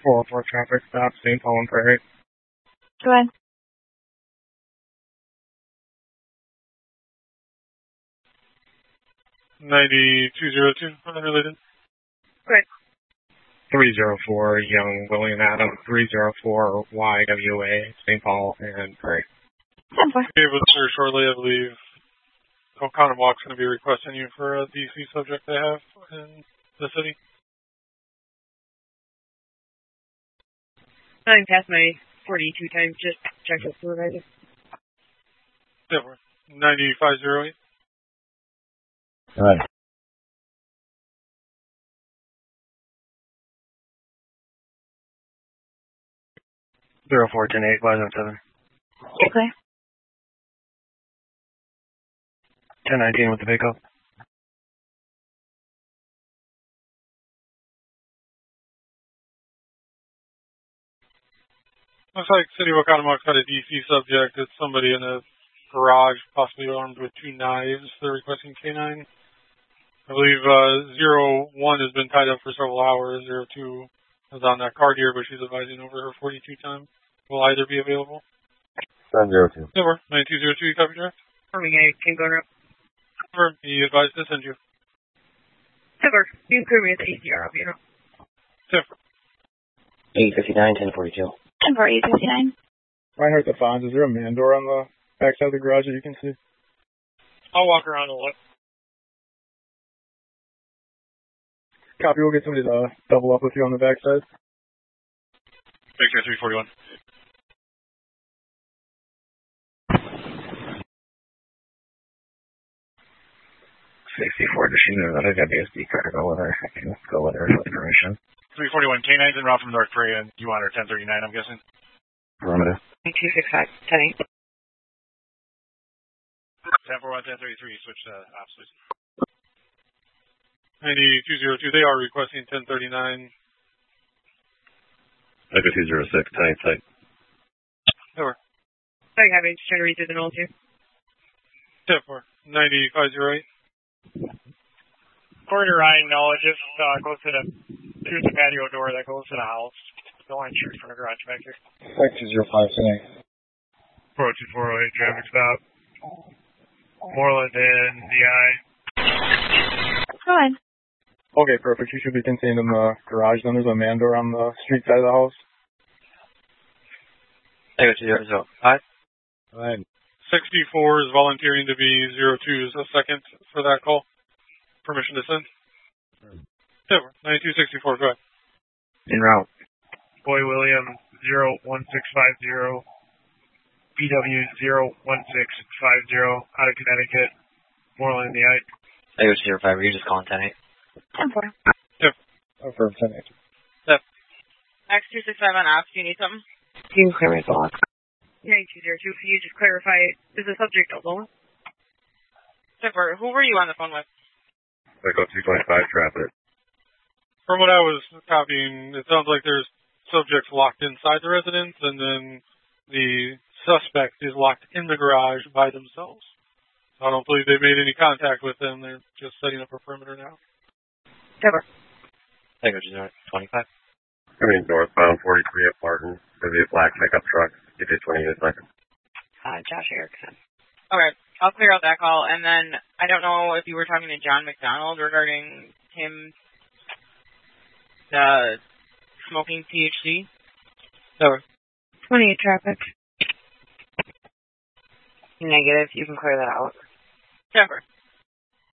404 traffic stop, St. Paul and Prairie. Go ahead. $9202, unrelated. Great. 304 Young William Adam, 304 YWA, St. Paul and Prairie. 10-4. Be able to hear shortly, I believe. Oconomowoc going to be requesting you for a DC subject they have in the city. I passed my 42 times. Just check the supervisor. Yeah, 9508. All right. Zero 4 10 8 507. Okay. 1019 with the pickup. Looks like City of Oconomowoc got a DC subject. It's somebody in a garage, possibly armed with 2 knives. They're requesting K9. I believe 01 has been tied up for several hours. 02 is on that card here, but she's advising over her 42 time. Will either be available? 702. Over. 9202, you copy direct? Forming A. Can go up. Over. He advised to send you. Over. You can me at the ACR, you know. Over. 859, 1042. 10-4, 859. Reinhardt the Fonz, is there a man door on the backside of the garage that you can see? I'll walk around and look. Copy, we'll get somebody to double up with you on the backside. Make sure 341. Does she know that I got the SD card to go with her? I can go with her with permission. 341, K9's en route from North Korea, and you want her 1039, I'm guessing? Affirmative. 265, 10-8. 1041, 1033, switch to ops, please. 9202, they are requesting 1039. Echo 206, tight. Over. I have it. Just trying to read through the notes here. 10-4, 9508. According to Ryan, no, it just goes to the patio door that goes to the house. No entry from the garage back here. 205 today. 42408 traffic stop. Moreland and DI. Go ahead. Okay, perfect. You should be contained in the garage. Then there's a man door on the street side of the house. Echo 205. Go ahead. 64 is volunteering to be 02 is a second for that call. Permission to send? Over. 9264, go ahead. En route. Boy William 01650. BW 01650 out of Connecticut. Moreland and DI. Echo 205, you're just calling 10-8. 10-4. Affirm 10 8. X265 on ops. Do you need something? You can clear my block. 9202. Can you just clarify? Is the subject alone? 10-4. Who were you on the phone with? Echo 225, traffic. From what I was copying, it sounds like there's subjects locked inside the residence, and then the suspect is locked in the garage by themselves. I don't believe they made any contact with them. They're just setting up a perimeter now. 10-4. Echo 225. Coming northbound 43 at Martin. There'll be a black pickup truck. Give you 20 seconds. Josh Erickson. Okay, I'll clear out that call. And then I don't know if you were talking to John McDonald regarding him smoking THC. Over. 28 traffic. Negative. You can clear that out. Never.